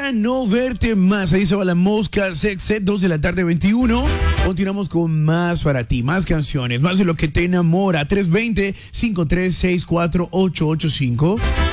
para no verte más. Ahí se va la mosca, Sex Set, 2 de la tarde, 21. Continuamos con más para ti, más canciones, más de lo que te enamora. 320-5364885.